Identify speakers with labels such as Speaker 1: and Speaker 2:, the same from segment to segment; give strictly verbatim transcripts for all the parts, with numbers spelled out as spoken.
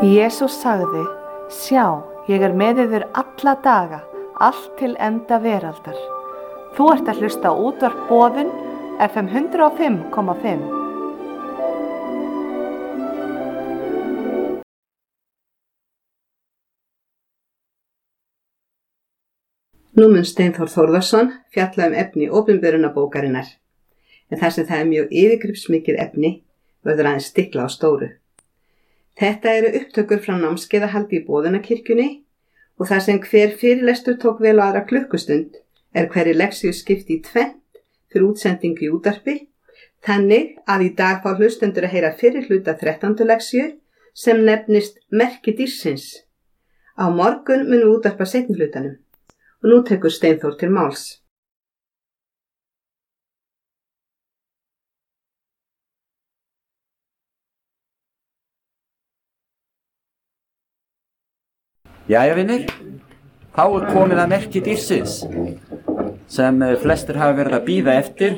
Speaker 1: Jesús sagði, sjá, ég er með yður alla daga, allt til enda veraldar. Þú ert að hlusta á útvarp Boðun, F M hundrað og fimm komma fimm.
Speaker 2: Nú mun Steinþór Þórðarson fjalla um efni opinberunarbókarinnar, en þar sem það er mjög yfirgripsmikið efni verður aðeins stikla á stóru. Þetta eru upptökur frá námskeiðahaldi í Boðunarkirkjunni og þar sem hver fyrirlestur tók vel á aðra klukkustund er hverri leksíu skipt í tvennt fyrir útsendingu í útvarpi, þannig að í dag fá hlustendur að heyra fyrri hluta þrettándu leksíu sem nefnist Merki dýrsins. Á morgun munum við útvarpa seinni hlutanum og nú tekur Steinþór til máls.
Speaker 3: Jæja vinir, þá er komið að merki dýrsins sem flestir hafa verið að bíða eftir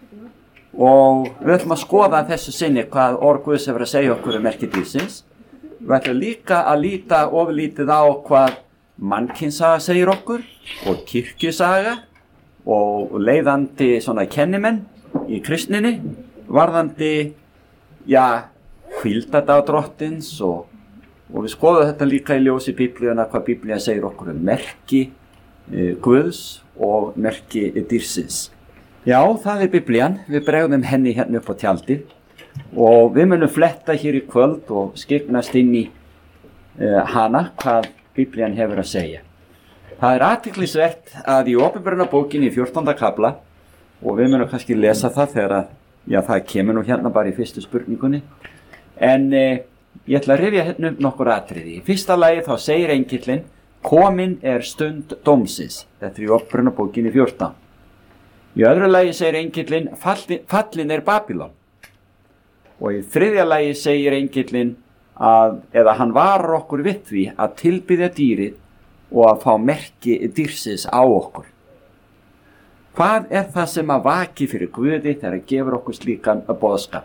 Speaker 3: og við ætlum að skoða þessu sinni hvað orð Guðs hefur að segja okkur um merki dýrsins. Við ætlum líka að líta ofurlítið á hvað mannkynssaga segir okkur og kirkjusaga og leiðandi svona kennimenn í kristninni varðandi, já, hvíldardag drottins og Og við skoðum þetta líka í ljósi Biblíuna, hvað Biblían segir okkur um merki e, Guðs og merki dýrsins. Já, það er Biblían. Við bregðum henni hérna upp á tjaldi og við munum fletta hér í kvöld og skyggnast inn í e, hana, hvað Biblían hefur að segja. Það er athyglisvert að í opinberunarbókinni í fjórtánda kafla, og við munum kannski lesa það þegar að, já, það kemur nú hérna bara í fyrstu spurningunni, en e, ég ætla að rifja hérna upp nokkur atriði. Í fyrsta lagi þá segir engillinn, komin er stund dómsins. Þetta er í opinberunarbókinni fjórtán. Í öðru lagi segir engillinn, fallin, fallin er Babylon. Og í þriðja lagi segir engillinn að, eða hann varar okkur við því að tilbiðja dýrið og að fá merki dýrsins á okkur. Hvað er það sem að vaki fyrir Guði þegar að gefur okkur slíkan boðskap?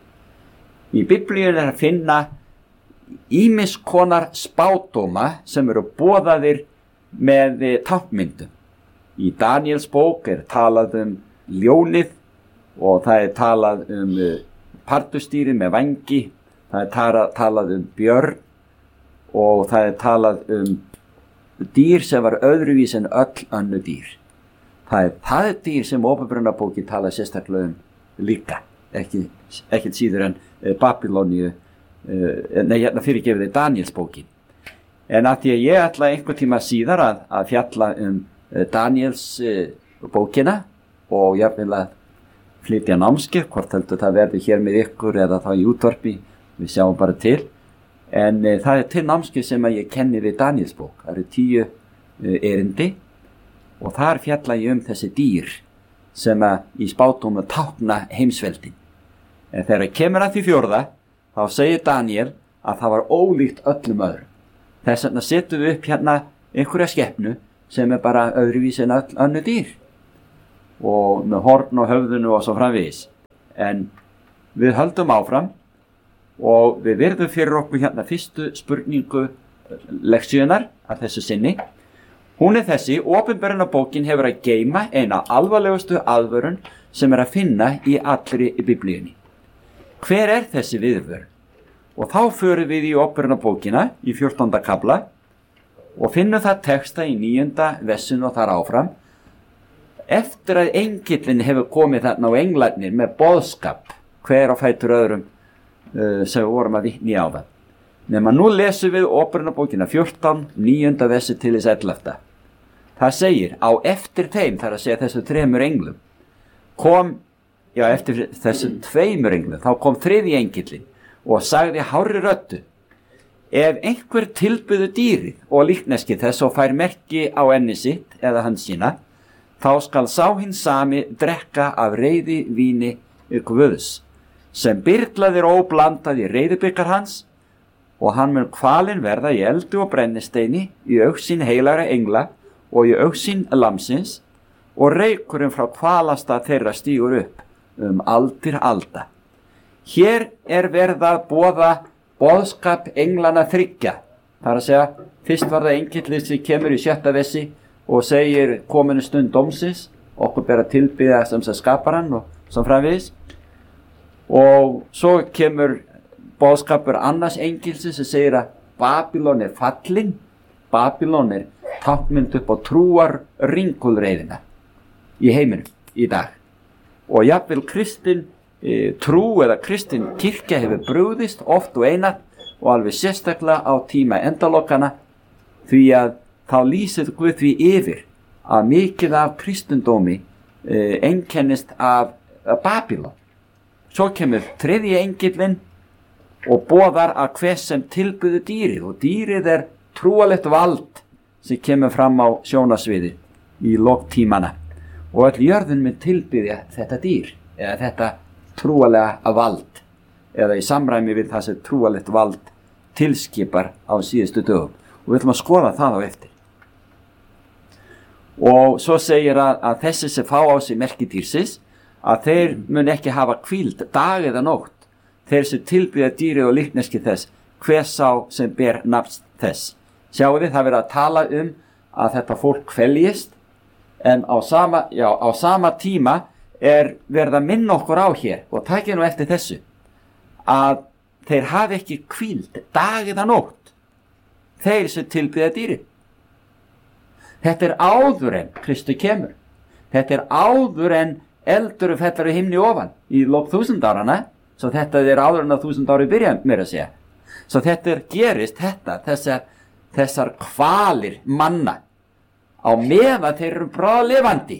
Speaker 3: Í Biblíunni er að finna ýmis konar spádóma sem eru boðaðir með táknmyndum. Í Daníels bók er talað um ljónið og það er talað um pardustýri með vangi, það er talað um björn og það er talað um dýr sem var öðruvís en öll önnu dýr. Það er það dýr sem opinberunarbókin talar sérstaklega um líka, ekki, ekki síður en Babylóníu, nei, hérna fyrirgefið er Daníels bókin. En að því að ég ætla einhver tíma síðar að, að fjalla um Daníels bókina og ég vil að flytja námskeið, hvort heldur það verði hér með ykkur eða þá í útvarpi, við sjáum bara til. En e, það er til námskeið sem að ég kenni við Daníels bók. Það eru tíu e, erindi og þar fjalla ég um þessi dýr sem að í spádómum tákna heimsveldin. En þegar kemur að því fjórða, þá segir Daníel að það var ólíkt öllum öðrum. Þess vegna setjum við upp hérna einhverja skepnu sem er bara öðruvísi en öll önnu dýr. Og með horn og höfðunu og svo framvegis. En við höldum áfram og við virðum fyrir okkur hérna fyrstu spurningu leksíunar að þessu sinni. Hún er þessi, opinberunarbókin hefur að geyma eina alvarlegustu aðvörun sem er að finna í allri Biblíunni. Hver er þessi viðvörun? Og þá förum við í opinberunarbókina í fjórtánda kafla og finnum það texta í níunda vessinu og þar áfram. Eftir að engillinn hefur komið þarna á englarnir með boðskap, hver á fætur öðrum uh, sem við vorum að vitna í áðan. Nema nú lesum við opinberunarbókina fjórtán, níunda vessi til þess ellefta. Það segir, á eftir þeim, þar að segja þessu þremur englum, kom Já, eftir þessum tveimur englum, þá kom þriðji engillinn og sagði hárri röddu, ef einhver tilbyðu dýrið og líkneski þess og fær merki á enni sitt eða hans sína, þá skal sá hinn sami drekka af reiði víni Guðs, sem byrlaðir óblandaði reiðibikar hans, og hann mun kvalinn verða í eldi og brennisteini í augsýn heilagra engla og í augsýn lamsins, og reykurinn frá kvalasta þeirra stígur upp um aldir alda. Hér er verið að boða boðskap englana þriggja. Það er að segja, fyrst var það engillinn sem kemur í sjötta vessi og segir kominu stund dómsins, okkur ber að tilbiðja sem sem skapar hann og sem framvegis. Og svo kemur boðskapur annars engilsins sem segir að Babylon er fallin. Babylon er táknmynd upp á trúar ringulreiðina í heiminum í dag. Og jafnvel kristin e, trú eða kristin kirkja hefur brugðist oft og einatt og alveg sérstaklega á tíma endalokana, því að þá lýsir Guð því yfir að mikið af kristendómi e, einkennist af, af Babylon. Svo kemur þriðji engillinn og boðar að hver sem tilbyður dýrið, og dýrið er trúalegt vald sem kemur fram á sjónasviði í lok tímana, og öll jörðin mun tilbyðja þetta dýr eða þetta trúalega vald, eða í samræmi við það sem trúalegt vald tilskipar á síðustu dögum, og við ætlum að skoða það á eftir. Og svo segir að, að þessi sem fá á sig merki dýrsins, að þeir mun ekki hafa hvíld dag eða nótt, þeir sem tilbyðja dýrið og líkneski þess, hver sá sem ber nafn þess. Sjáu þið, það verið að tala um að þetta fólk kveljist, en á sama, já, á sama tíma er verið að minna okkur á hér, og takið nú eftir þessu, að þeir hafi ekki hvíld dag eða nótt, þeir sem tilbyðja dýrið. Þetta er áður en Kristi kemur. Þetta er áður en eldur fellur í himni ofan í lok þúsund árana, svo þetta er áður en að þúsund ári byrja mér að segja. Svo þetta er gerist þetta, þessar, þessar kvalir manna á meðan þeir eru bráðlifandi.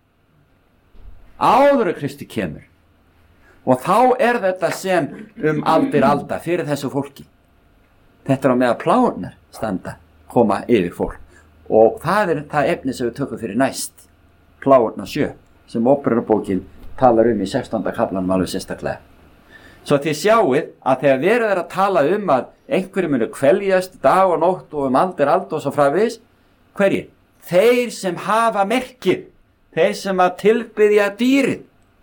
Speaker 3: Áður en Kristi kemur. Og þá er þetta sem um aldir alda fyrir þessu fólki. Þetta er á meðan pláurnar standa, koma yfir fólk. Og það er það efni sem við tökum fyrir næst, pláurnar sjö, sem Óperubókin talar um í sextánda kaflanum alveg sérstaklega. Svo þið sjáið að þegar verið er að tala um að einhverju munu kveljast dag og nótt og um aldir alda og svo framvegis, hverjir? Þeir sem hafa merkið, þeir sem að tilbyðja dýrið.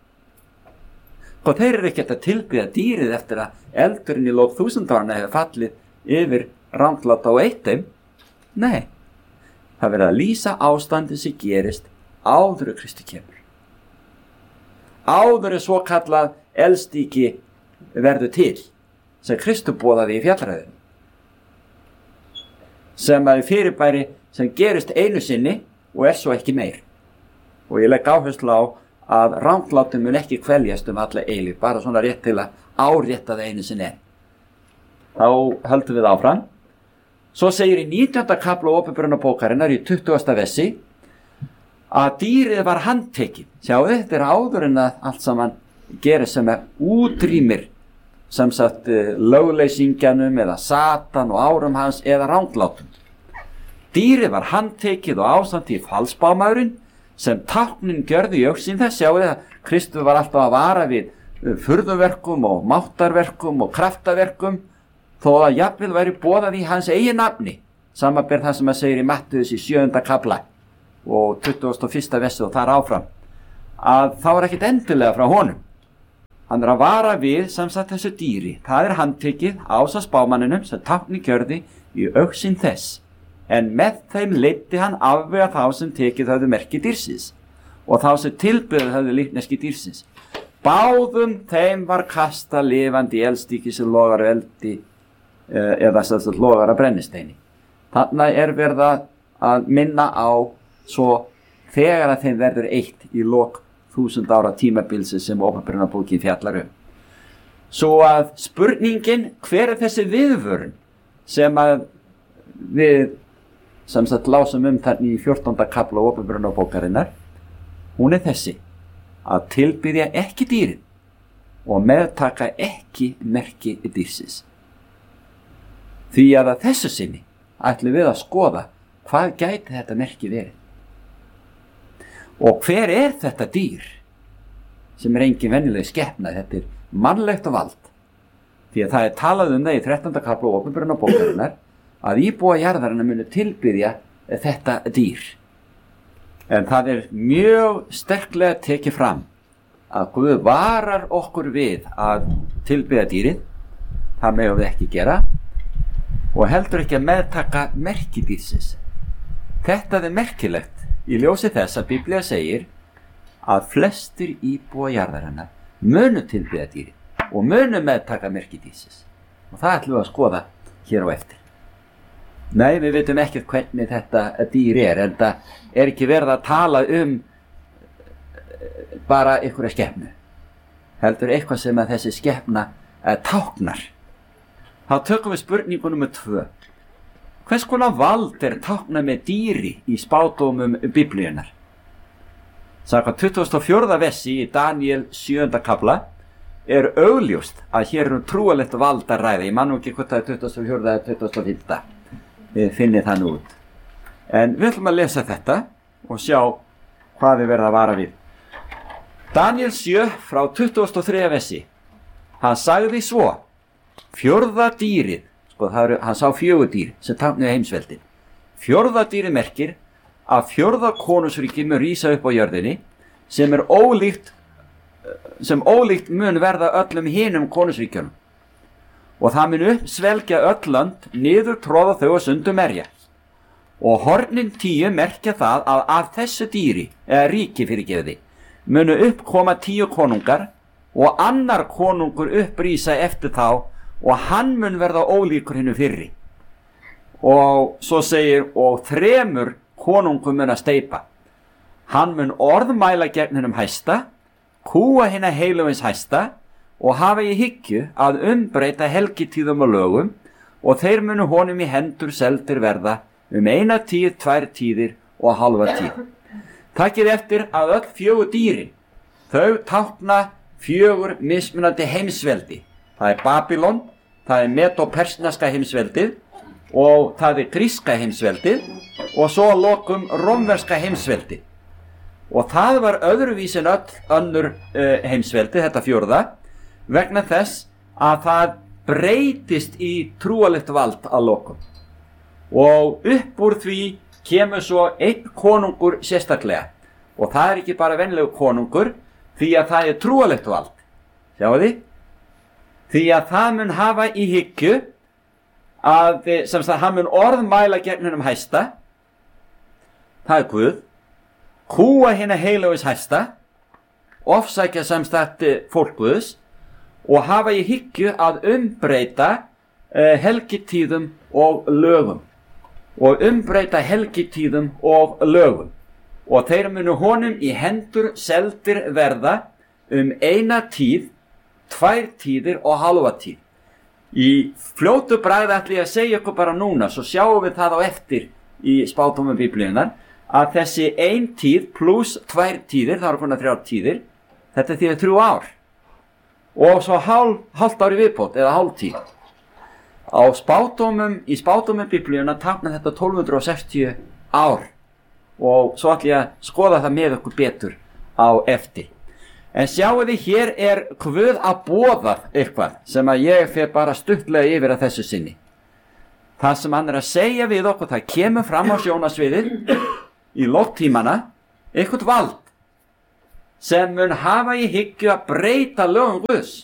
Speaker 3: Og þeir eru ekki að tilbyðja dýrið eftir að eldurinn í lok þúsundárana hefur fallið yfir ranglátt á eittum. Nei, það verið að lýsa ástandi sem gerist áður en Kristi kemur. Áður en svo kallað eldstíki verður til, sem Kristur boðaði í fjallræðinu. Sem að fyrirbæri sem gerist einu sinni og er svo ekki meir. Og ég legg áherslu á að ranglátum mun ekki kveljast um alla eilífð, bara svona rétt til að árétta það einu sinni enn. Þá höldum við áfram. Svo segir í nítjánda kafla Ópenbarunarbókarinnar í tuttugasta vessi að dýrið var handtekið. Sjáu, þetta er áður en að allt saman gerir sem er útrýmir sem sagt lögleysingjanum eða Satan og árum hans eða ranglátum. Dýrið var handtekið og ásamt í falsbámaðurinn sem táknin gjörði í augsýn þess. Sjáu þið að Kristur var alltaf að vara við furðuverkum og máttarverkum og kraftaverkum, þó að jafnvel væri boðað í hans eigin nafni, samanber það sem að segir í Mattheus í sjöunda kafla og tuttugasta og fyrsta vessi og þar áfram, að þá er ekkit endilega frá honum. Hann er að vara við samsagt þessu dýri, það er handtekið ásamt spámanninum sem táknin gjörði í augsýn þess, en með þeim leiddi hann afvega þá sem tekið höfðu merki dýrsins og þá sem tilbyðu höfðu líkneski dýrsins. Báðum þeim var kasta lifandi í eldstíki sem logar eldi eða sem logar að brennisteini. Þannig er verið að minna á svo þegar að þeim verður eitt í lok þúsund ára tímabilsi sem Ópenbarunarbókin fjallar um. Svo að spurningin, hver er þessi viðvörun sem að við sem sagt lásum um þarna í fjórtánda kafla Ópenbarunarbókarinnar, hún er þessi, að tilbyðja ekki dýrin og meðtaka ekki merki dýrsins. Því að að þessu sinni ætlum við að skoða hvað gæti þetta merki verið. Og hver er þetta dýr sem er engin venjuleg skepna? Þetta er mannlegt og vald. Því að það er talað um það í þrettánda kafla Ópenbarunarbókarinnar að íbúa jarðarinnar munu tilbyðja þetta dýr. En það er mjög sterklega tekið fram að Guð varar okkur við að tilbyðja dýrið. það megum við ekki gera, og heldur ekki að meðtaka merki dýrsins. Þetta er merkilegt í ljósi þess að Biblía segir að flestir íbúa jarðarinnar munu tilbiðja dýri og munu meðtaka merki dýrsins. Og það ætlum við að skoða hér á eftir. Nei, við veitum ekkert hvernig þetta dýr er, en það er ekki verið að tala um bara einhverja skepnu. Heldur eitthvað sem að þessi skepna eh, táknar. Þá tökum við spurningu númer tvö. Hvers konar vald er táknað með dýri í spádómum Biblíunnar? Samkvæmt tuttugasta og fjórða versi í Daníel sjöunda kafla er augljóst að hér er um trúalegt vald að ræða. Ég man nú ekki hvort það er tuttugasta og fjórða eða tuttugasta og fimmta. Við finnum það nú út. En við ætlum að lesa þetta og sjá hvað við verðum að vara við. Daníel sjö frá tuttugasta og þriðja versi. Hann sagði svo: fjórða dýrið, sko það eru, hann sá fjögur dýr sem táknuðu heimsveldin. Fjórða dýrið merkir að fjórða konungsríki mun rísa upp á jörðinni sem er ólíkt sem ólíkt mun verða öllum hinum konungsríkjunum, og það mun uppsvelgja öll lönd, niður tróða þau og sundur merja. Og hornin tíu merkja það að af þessu dýri, eða ríki fyrirgefiði, munu uppkoma tíu konungar og annar konungur upprísa eftir þá, og hann mun verða ólíkur hinnu fyrri. Og svo segir, og þremur konungum mun að steypa. Hann mun orðmæla gegn hennum hæsta, kúa hinna heilugins hæsta og hafa í hyggju að umbreyta helgitíðum og lögum, og þeir munu honum í hendur seldir verða um eina tíð, tvær tíðir og halva tíð. Takið eftir að öll fjögur dýrin, þau tákna fjögur mismunandi heimsveldi. Það er Babylon, það er Medo-persneska heimsveldið, og það er gríska heimsveldið, og svo að lokum rómverska heimsveldið. Og það var öðruvísi en öll önnur uh, heimsveldi, þetta fjórða, vegna þess að það breytist í trúalegt vald að lokum. Og upp úr því kemur svo einn konungur sérstaklega. Og það er ekki bara venlegu konungur, því að það er trúalegt vald. Sjáu þið? Því að það mun hafa í hyggju að, sem sagt, hann mun orðmæla gegn hennum hæsta, það er Guð, kúa hinna heilugis hæsta, ofsækja sem sagt fólk Guðs, og hafa í hyggju að umbreyta uh, helgitíðum og lögum. Og umbreyta helgitíðum og lögum. Og þeir munu honum í hendur seldir verða um eina tíð, tvær tíðir og halva tíð. Í fljótu bragði ætla ég að segja ykkur bara núna, svo sjáum við það á eftir í spádómum Biblíunnar, að þessi ein tíð pluss tvær tíðir, það eru konar þrjár tíðir, þetta þýðir þrjú ár. Og svo hálf, hálft ári viðbót, eða hálf tíð. Á spádómum, í spádómum Biblíunnar táknar þetta tólf hundruð sextíu ár. Og svo ætla ég að skoða það með ykkur betur á eftir. En sjáu þið, hér er Guð að boða eitthvað sem að ég fer bara stuttlega yfir að þessu sinni. Það sem hann er að segja við okkur, það kemur fram á sjónasviðið í lóttímana eitthvað vald sem mun hafa í hyggju að breyta lögum Guðs.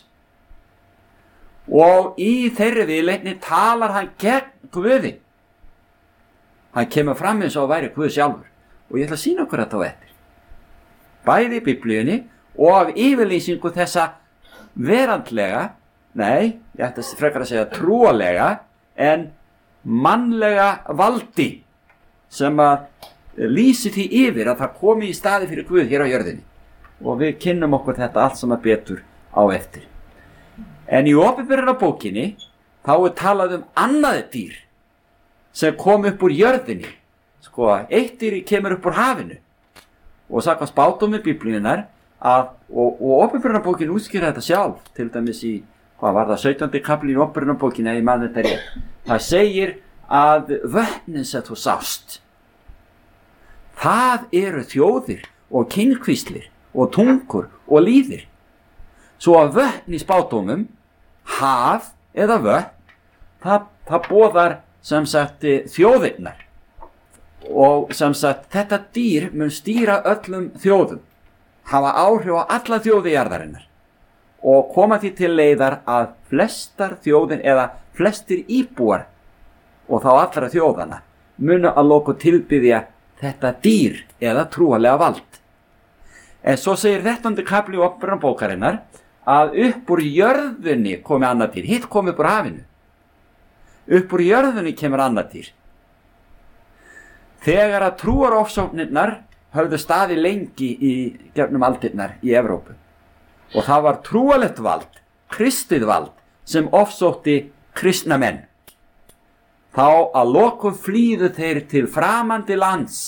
Speaker 3: Og í þeirri viðleitni talar hann gegn Guði. Hann kemur fram eins og væri Guð sjálfur. Og ég ætla að sýna okkur þetta á eftir. Bæði í Biblíunni og af yfirlýsingu þessa verandlega, nei, ég ætla frekar að segja trúalega, en mannlega valdi sem að lýsi því yfir að það komi í staði fyrir Guð hér á jörðinni. Og við kynnum okkur þetta allt saman betur á eftir. En í opinberunarbókinni þá er talað um annað dýr sem kom upp úr jörðinni. Sko, eitt dýr kemur upp úr hafinu. Og sakast spádómur Biblíunnar að, og, og opinberunarbókin útskýra þetta sjálf, til dæmis í, hvað var það, sautjándi kafli í opinberunarbókinni, ef ég man þetta rétt. Það segir að vötnin sem þú sást, það eru þjóðir og kynkvíslir og tungur og líðir. Svo að vötn í spádómum, haf eða vötn, það, það boðar sem sagt þjóðirnar. Og sem sagt þetta dýr mun stýra öllum þjóðum, hafa áhrif á alla þjóði jarðarinnar. og koma því til leiðar að flestar þjóðir eða flestir íbúar og þá allra þjóðana munu að loku tilbiðja þetta dýr eða trúarlega vald. En svo segir þrettándi kafli Åpenbarabókarinnar að upp úr jörðunni komi annað dýr, hitt komi upp úr hafinu. Upp úr jörðunni kemur annað dýr. Þegar að trúarofsóknirnar höfðu staði lengi í gegnum aldirnar í Evrópu og það var trúarlegt vald, kristið vald sem ofsótti kristna menn. Þá að lokum flýðu þeir til framandi lands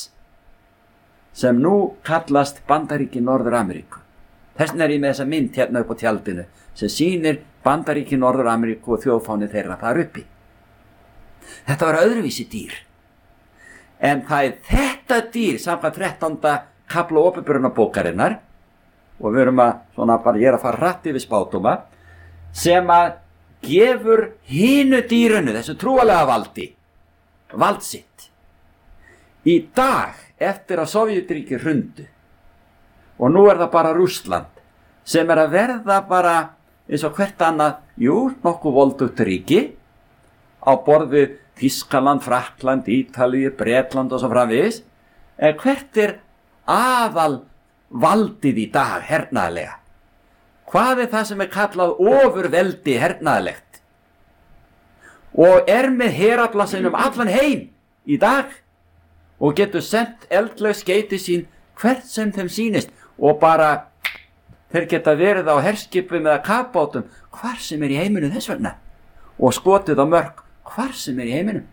Speaker 3: sem nú kallast Bandaríki Norður-Ameríku. Þessna er ég með þessa mynd hérna upp á tjaldinu sem sýnir Bandaríki Norður-Ameríku og þjóðfáni þeirra þar uppi. Þetta var öðruvísi dýr. En það er þetta dýr samkvæmt þrettánda kafla Åpenbarabókarinnar og við erum að, svona bara ég er að fara hratt yfir spádóma, sem að gefur hinu dýrunu, þessu trúarlega valdi, vald sitt. Í dag, eftir að Sovétríki hrundu, og nú er það bara Rússland, sem er að verða bara eins og hvert annað, jú, nokkuð voldugt ríki, á borðu Þýskaland, Frakkland, Ítalíu, Bretland og svo framvegis, en hvert er aðal valdið í dag hernaðarlega? Hvað er það sem er kallað ofurveldi hernaðarlegt? Og er með herafla sinum allan heim í dag og getur sendt eldlaug skeyti sín hvert sem þeim sýnist og bara þeir geta verið á herskipum eða kafbátum hvar sem er í heiminum þess vegna og skotið á mörk hvar sem er í heiminum.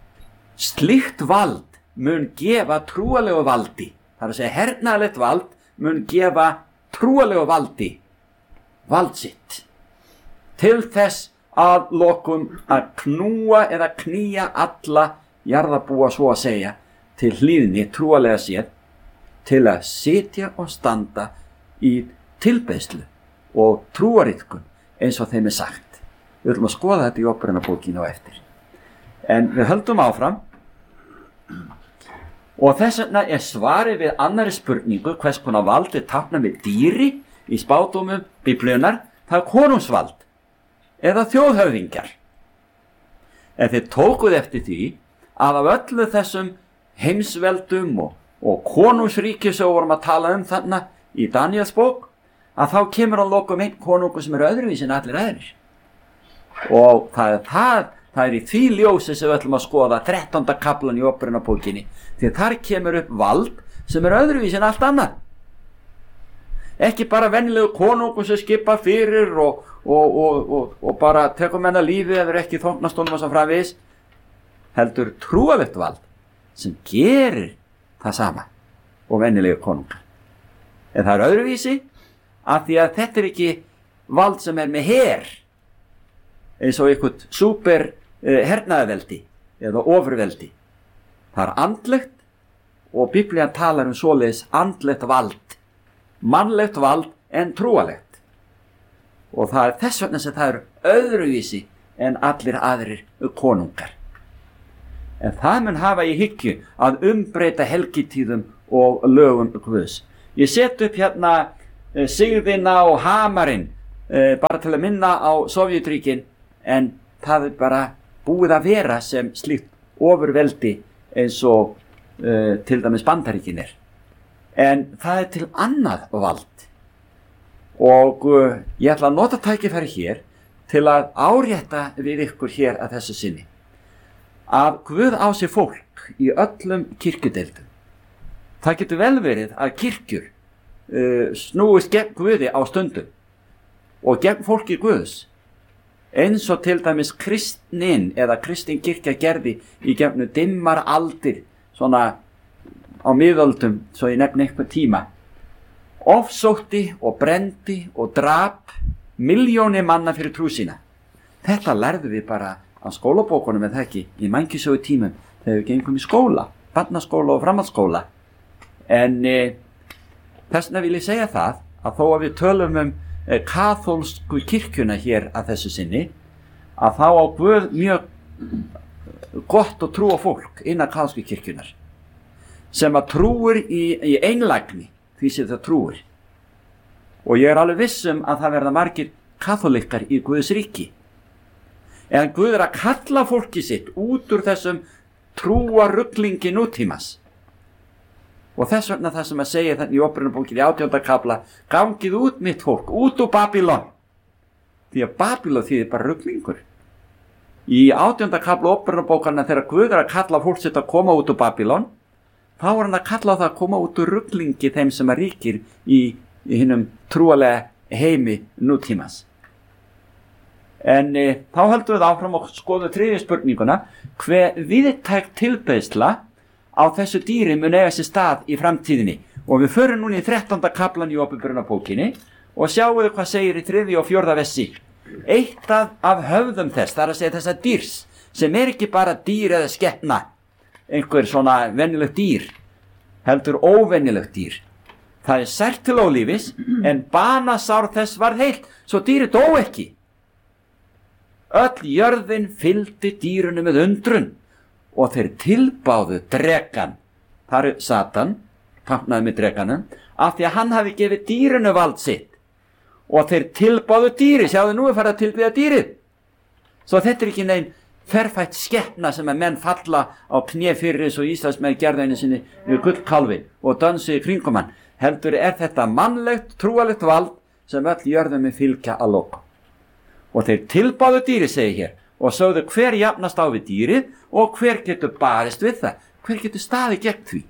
Speaker 3: Slíkt vald mun gefa trúarlegu valdi, það er að segja hernaðarlegt vald mun gefa trúarlegu valdi vald sitt til þess að lokum að knúa eða knýja alla jarðarbúa svo að segja til hlýðni trúarlega séð til að sitja og standa í tilbeiðslu og trúariðkun eins og þeim er sagt. Við ætlum að skoða þetta í Åpenbarabókinni á eftir. En við höldum áfram og þess vegna er svarið við annari spurningu hvers konar vald er táknað með dýri í spádómum Biblíunnar, það er konungsvald eða þjóðhöfðingjar. En þeir tókuð eftir því að af öllu þessum heimsveldum og, og konungsríki sem vorum að tala um þarna í Daniels bók, að þá kemur að lokum einn konungur sem er öðruvísi en allir aðrir. Og það er, það, það er í því ljósi sem við ætlum að skoða þrettánda kaflan í Åpenbarabókinni, því þar kemur upp vald sem er öðruvísi en allt annað. Ekki bara venjulegu konungur sem skipa fyrir og, og, og, og, og bara tekur menna lífi eða ekki þóknastólum og svo framvegis, heldur trúarlegt vald sem gerir það sama og venjulegu konungur. En það er öðruvísi af því að þetta er ekki vald sem er með her eins og eitthvað super uh, hernaðarveldi eða ofurveldi. Það er andlegt og Biblían talar um svoleiðis andlegt vald, mannlegt vald en trúarlegt. Og það er þess vegna sem það er öðruvísi en allir aðrir konungar. En það mun hafa í hyggju að umbreyta helgitíðum og lögum Guðs. Ég set upp hérna uh, sigðina og hamarinn uh, bara til að minna á Sovétríkin, en það er bara búið að vera sem slíkt ofurveldi eins og uh, til dæmis Bandaríkin er. En það er til annað vald og uh, ég ætla að nota tækifæri hér til að árétta við ykkur hér að þessu sinni að Guð á sér fólk í öllum kirkjudeildum. Það getur vel verið að kirkjur uh, snúist gegn Guði á stundum og gegn fólki Guðs, eins og til dæmis kristnin eða kristin kirkja gerði í gegnum dimmar aldir svona á miðöldum, svo ég nefni eitthvað tíma, ofsótti og brendi og drap milljónir manna fyrir trú sína. Þetta lærðum við bara á skólabókunum eða ekki í mannkynssögu tímum þegar við gengum í skóla, barnaskóla og framhaldsskóla. En e, þessna vil ég segja það að þó að við tölum um e, kaþólsku kirkjuna hér að þessu sinni, að þá á Guð mjög gott og trúa fólk innan kaþólsku kirkjunar sem að trúir í, í einlægni því sem það trúir og ég er alveg viss um að það verða margir kaþólikkar í Guðs ríki. En Guð er að kalla fólki sitt út úr þessum trúaruglingi nútímas. Og þess vegna það sem að segja þannig í Óperunarbókinni í átjánda kafla, gangið út mitt fólk, út úr Babylon. Því að Babylon þýðir bara ruglingur. Í átjánda kafla Óperunarbókanna þegar Guð er að kalla fólk sitt að koma út úr Babylon, þá er hann að kalla á það að koma út úr ruglingi þeim sem að ríkir í, í hinnum trúalega heimi nútímas. En e, þá höldum við áfram og skoðum þriðju spurninguna, hver viðtæk tilbeiðsla á þessu dýri mun eiga sér stað í framtíðinni. Og við förum núna í þrettánda kaflan í Ópenbarunarbókinni og sjáum við hvað segir í þriðja og fjórða versi. Eitt af höfðum þess, það er að segja þessa dýrs, sem er ekki bara dýr eða skepna, einhver svona venjulegt dýr, heldur óvenjulegt dýr. Það er sært til ólífis, en banasár þess varð heilt, svo dýri dó ekki. Öll jörðin fylgdi dýrunu með undrun og þeir tilbáðu drekan, þar er Satan, táknaði með drekanum, af því að hann hafi gefið dýrunu vald sitt. Og þeir tilbáðu dýri, sjáðu nú er farið að tilbyða dýrið. Svo þetta er ekki neinn ferfætt skepna sem að menn falla á kné fyrir eins og Íslandsmenn gerðu einu sinni við gullkálfin og dansu í kringum hann. Heldur er þetta mannlegt, trúalegt vald sem öll jörðum er fylgja að loka. Og þeir tilbáðu dýri, segir hér, og sögðu hver jafnast á við dýrið og hver getur barist við það, hver getur staðið gegn því.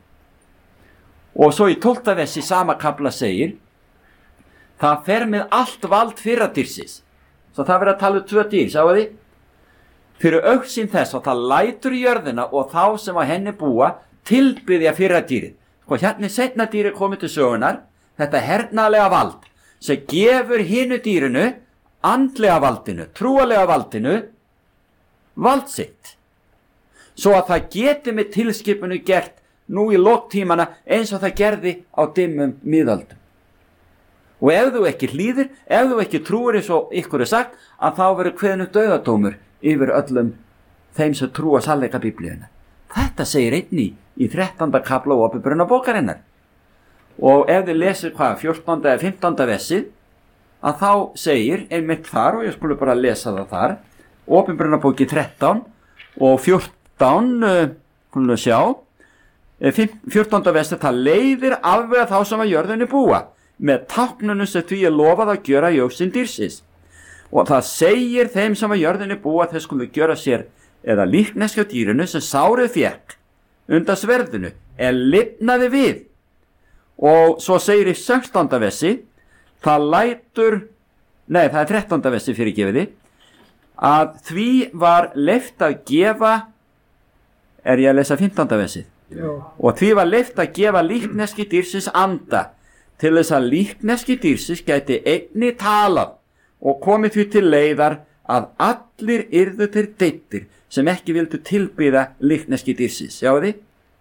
Speaker 3: Og svo í tólfta versi sama kafla segir, það fer með allt vald fyrra dýrsins. Svo það verður að tala um tvö dýr, sjáu því? Fyrir augsýn þess og það lætur í jörðina og þá sem á henni búa tilbyðja fyrra dýrið. Sko hérna seinna dýri komið til sögunar, þetta hernaðlega vald sem gefur hinu dýrinu, andlega valdinu, trúalega valdinu, vald sitt. Svo að það geti með tilskipunu gert nú í loktímana eins og það gerði á dimmum miðöldum. Og ef þú ekki hlýðir, ef þú ekki trúir eins og ykkur er sagt, að þá verður kveðinu dauðadómur yfir öllum þeim sem trúa sannleika Biblíuna. Þetta segir einni í þrettánda kafla Ópenbarunarbókarinnar. Og ef þið lesir hvað, fjórtánda eða fimmtánda versið, að þá segir einmitt þar, og ég skulle bara lesa það þar, Ópenbarunarbóki þrettán og fjórtán, hvernig við sjá, fjórtánda versið, það leiðir afvega þá sem að jörðinni búa, með táknunum sem því er lofað að gjöra jóksinn dýrsins. Og það segir þeim sem að jörðinni búa þeir skulu gjöra sér eða líkneski á dýrinu sem sárið fékk undan sverðinu, en lifnaði við. Og svo segir í sextánda versi, það lætur, nei það er þrettánda versi fyrir gefiði, að því var leyft að gefa, er ég að lesa fimmtánda versið, og því var leyft að gefa líkneski dýrsins anda, til þess að líkneski dýrsins gæti einni talað og komið því til leiðar að allir yrðu til deittir sem ekki vildu tilbyða líkneski dýrsins, sjáu því?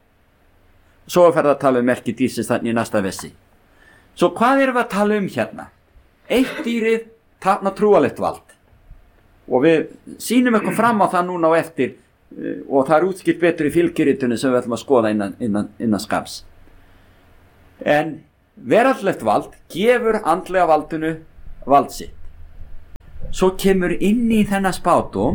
Speaker 3: Svo er farið að tala um merki dýrsins þannig í næsta versi. Svo hvað erum við að tala um hérna? Eitt dýrið táknar trúalegt vald. Og við sýnum eitthvað fram á það núna á eftir og það er útskipt betur í fylgiritunni sem við ætlum að skoða innan, innan, innan skams. En veraldlegt vald gefur andlega valdinu vald sitt. Svo kemur inn í þennan spádóm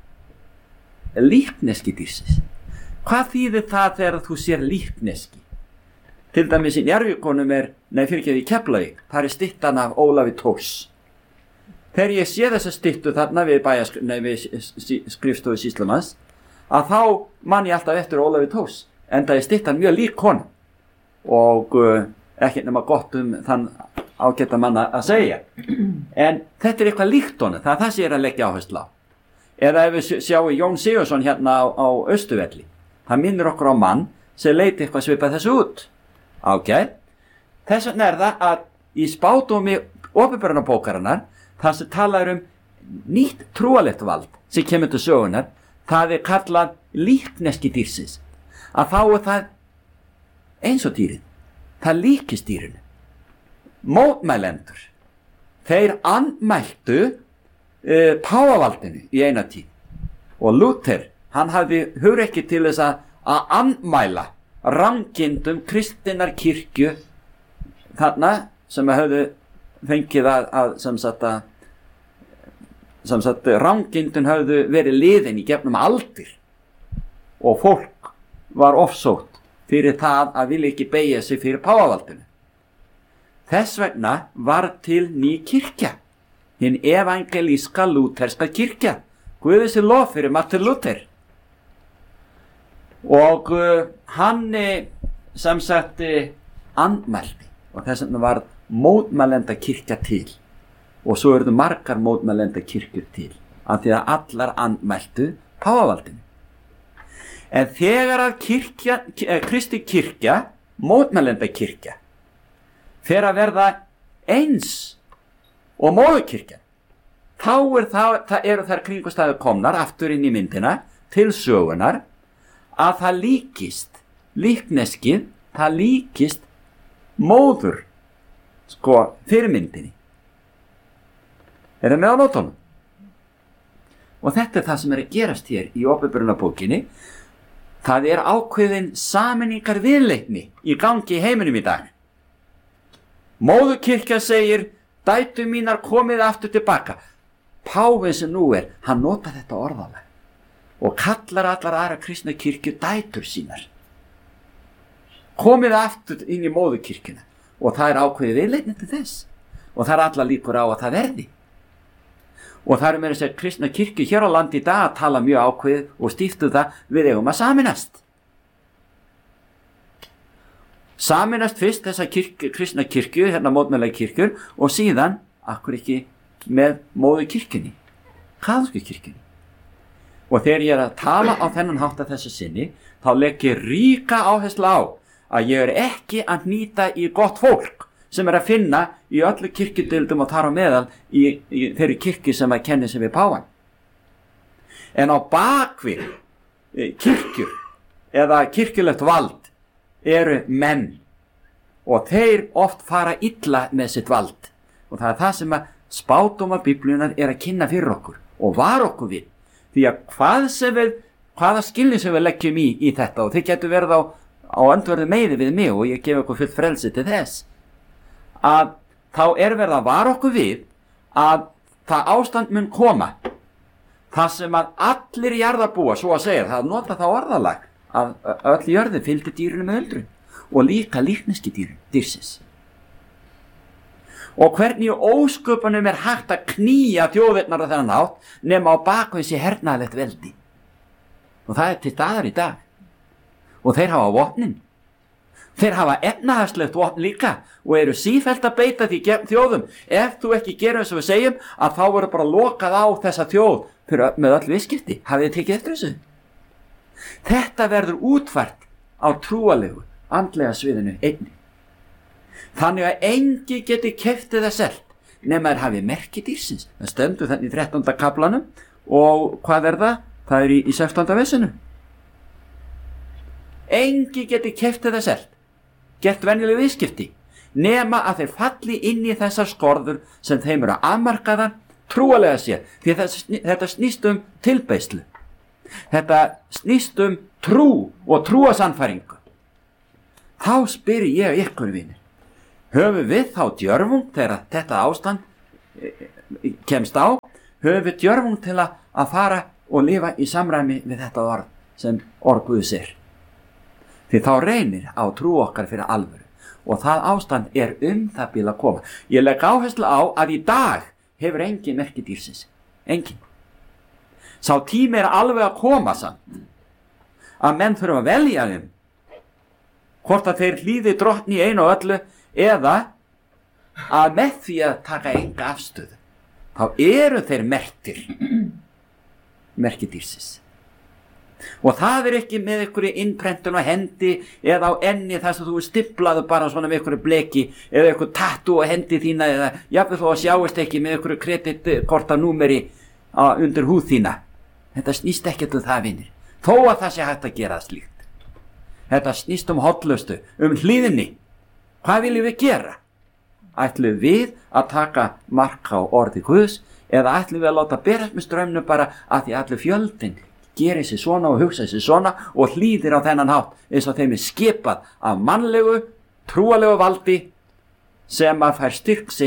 Speaker 3: líkneski dýrsins. Hvað þýðir það þegar þú sér líkneski? Til dæmis í Njarðvíkonum er, nei fyrir ekki í Keflavík, það er styttan af Ólafi Thors. Þegar ég sé þessa styttu þarna við, bæjask, nei, við skrifstofu sýslumanns, að þá man ég alltaf eftir Ólafi Thors, enda er styttan mjög lík honum og uh, ekki nema gott um þann ágæta manna að segja. En þetta er eitthvað líkt honum, það er það sem ég er að leggja áherslu á. Eða ef við sjáum Jón Sigurðsson hérna á, á Austurvelli, það minnir okkur á mann sem leiti eitthvað svipað þessu út. Ágæð. Þess vegna er það að í spádómi Ópenbarunarbókarinnar, það sem talar um nýtt trúalegt vald sem kemur til sögunar, það er kallað líkneski dýrsins. Að þá er það eins og dýrið. Það líkist dýrinu. Mótmælendur. Þeir andmæltu uh, páfavaldinu í eina tíð. Og Luther, hann hafði hugrekki til þess að, að andmæla rangindum kristinnar kirkju þarna sem hafðu fengið að, að sem sagt að sem sagt rangindun höfðu verið liðin í gefnum aldir og fólk var ofsótt fyrir það að vilja ekki beygja sig fyrir páfavaldinu. Þess vegna var til ný kirkja, hinn evangelíska lúterska kirkja, Guði sé lof fyrir Martin Luther. Og uh, hann sem sagt andmælti og þess vegna var mótmælenda kirkja til og svo eru margar mótmælenda kirkjur til af því að allar andmæltu páfavaldinu. En þegar að kirkja, Kristi kirkja, mótmælenda kirkja, fer að verða eins og móðurkirkjan, þá er það, það eru þær kringumstæður komnar aftur inn í myndina til sögunar að það líkist, líkneskið, það líkist móður, sko, fyrirmyndinni. Er það með á nótunum? Og þetta er það sem er að gerast hér í Opinberunarbókinni. Það er ákveðin sameiningar viðleitni í gangi í heiminum í dag. Móðurkirkja segir, dætur mínar komið aftur tilbaka. Páfinn sem nú er, hann nota þetta orðalag og kallar allar aðra kristna kirkju dætur sínar. Komið aftur inn í móðurkirkjuna og það er ákveðið viðleitni til þess og það er allar líkur á að það verði. Og það er meira að segja kristna kirkju hér á landi í dag að tala mjög ákveðið og stíftu það við eigum að saminast. Saminast fyrst þessa kirkju, kristna kirkju, hérna mótmælega kirkjur og síðan, akkur ekki, með móður kirkjunni, kaþólsku kirkjunni. Og þegar ég er að tala á þennan hátt að þessu sinni, þá legg ég ríka áherslu á að ég er ekki að hnýta í gott fólk sem er að finna í öllu kirkjudildum og þar á meðal í, í þeirri kirkju sem að kenni sig við páfann. En á bakvið kirkjur eða kirkjulegt vald eru menn og þeir oft fara illa með sitt vald og það er það sem að spádómar Biblíunnar er að kynna fyrir okkur og var okkur við því að hvað sem við, hvaða skilning sem við leggjum í, í þetta og þið getur verið á, á öndverðu meiri við mig og ég gef okkur fullt frelsi til þess að þá er verið að vara okkur við að það ástand mun koma það sem að allir jarðarbúa, svo að segja, það nota það orðalag að öll jörði fylgdi dýrinu með öldrun og líka líkneski dýrin, dýrsins. Og hvernig ósköpunum er hægt að knýja þjóðirnar á þennan hátt nema á baku þessi hernaðlegt veldi. Og það er til staðar í dag. Og þeir hafa vopnin. Þeir hafa efnahagslegt vopn líka og eru sífellt að beita því gegn þjóðum. Ef þú ekki gerir eins og við segjum að þá verður bara lokað á þessa þjóð fyrir, með öll viðskipti. Hafið þið tekið eftir þessu? Þetta verður útfært á trúalegu, andlega sviðinu einni. Þannig að engi geti keypt eða selt nema þeir hafi merki dýrsins. Það stendur þannig í þrettánda kaflanum og hvað er það? Það er í, í sextánda vesinu. Engi geti keypt eða selt, gert venjuleg viðskipti, nema að þeir falli inn í þessar skorður sem þeim eru afmarkaðar trúalega sér, því þetta, þetta snýst um tilbeiðslu. Þetta snýst um trú og trúasannfæringu. Þá spyr ég ykkur vinir, höfum við þá djörfung þegar þetta ástand kemst á, höfum við djörfung til að, að fara og lifa í samræmi við þetta orð sem orð Guðs er. Því þá reynir á trú okkar fyrir alvöru og það ástand er um það bil að koma. Ég legg áherslu á að í dag hefur engin merki dýrsins. Engin. Sá tími er alveg að koma samt að menn þurfa að velja um hvort að þeir hlýði drottni í einu og öllu eða að með því að taka enga afstöðu. Þá eru þeir merktir. Merki dýrsins. Og það er ekki með einhverju innprentun á hendi eða á enni þar sem þú er stimplaðu bara svona með einhverju bleki eða einhverju tattoo á hendi þína eða jafnvel þó að sjáist ekki með einhverju kreditkortanúmeri undir húð þína. Þetta snýst ekkert um það, vinir. Þó að það sé hægt að gera slíkt. Þetta snýst um hollustu, um hlýðinni. Hvað viljum við gera? Ætlum við að taka mark á orði Guðs eða ætlum við að láta berast með straumnum bara að því allir fjöldin gerir sér svona og hugsa sér svona og hlýðir á þennan hátt eins og þeim er skipað af mannlegu, trúalegu valdi sem að fær styrk sinn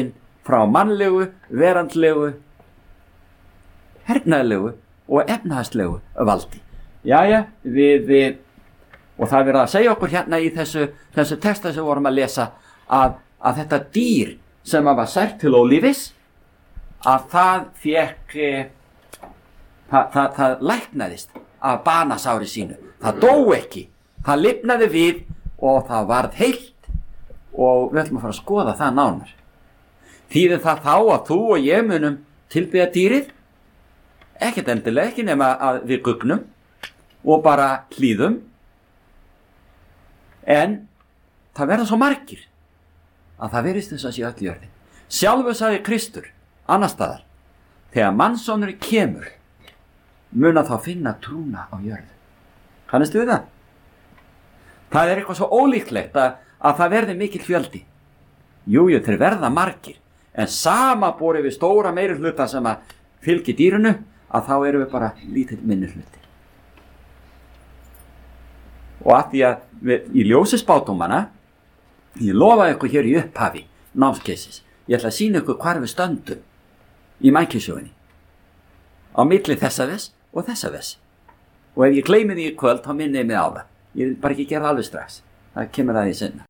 Speaker 3: frá mannlegu, verandlegu, hernaðlegu og efnahagslegu valdi. Jæja, við, við, og það er verið að segja okkur hérna í þessu, þessu texta sem við vorum að lesa að, að þetta dýr sem var sært til ólífis, að það fekk, það, það, það læknaðist af banasári sínu. Það dó ekki, það lifnaði við og það varð heilt og við ætlum að fara að skoða það nánar. Þýðir það þá að þú og ég munum tilbiðja dýrið? Ekkert endilega, ekki nema að við gugnum og bara hlýðum. En það verða svo margir að það verðist þess að sé öll jörðin. Sjálfur sagði Kristur annars staðar, þegar mannssonurinn kemur, mun að þá finna trúna á jörðu. Kannastu við það? Það er eitthvað svo ólíklegt að, að það verði mikill fjöldi. Jújú, þeir verða margir, en samanborið við stóra meiri hluta sem að fylgi dýrinu, að þá erum við bara lítill minni hluti. Og að því að við, í ljósi spádómanna, ég lofaði ykkur hér í upphafi námskeisis, ég ætla að sýna ykkur hvar við stöndum í mænkisögunni á milli þessa þess og þessa þess. Og ef ég gleymi því í kvöld, þá minni ég mig á það. Ég vil bara ekki gera það alveg strax. Það kemur að því sinna.